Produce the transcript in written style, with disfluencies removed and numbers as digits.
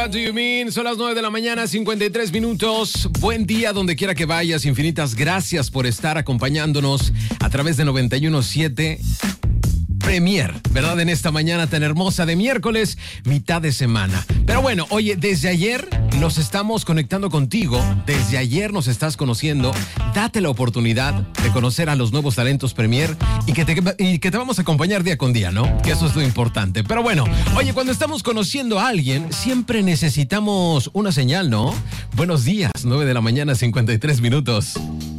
What do you mean? Son las 9 de la mañana, 53 minutos. Buen día donde quiera que vayas. Infinitas gracias por estar acompañándonos a través de 91.7 Premier, ¿verdad? En esta mañana tan hermosa de miércoles, mitad de semana. Pero bueno, oye, desde ayer nos estamos conectando contigo. Desde ayer nos estás conociendo. Date la oportunidad de conocer a los nuevos talentos Premier y que te vamos a acompañar día con día, ¿no? Que eso es lo importante. Pero bueno, oye, cuando estamos conociendo a alguien, siempre necesitamos una señal, ¿no? Buenos días, 9 de la mañana, 53 minutos.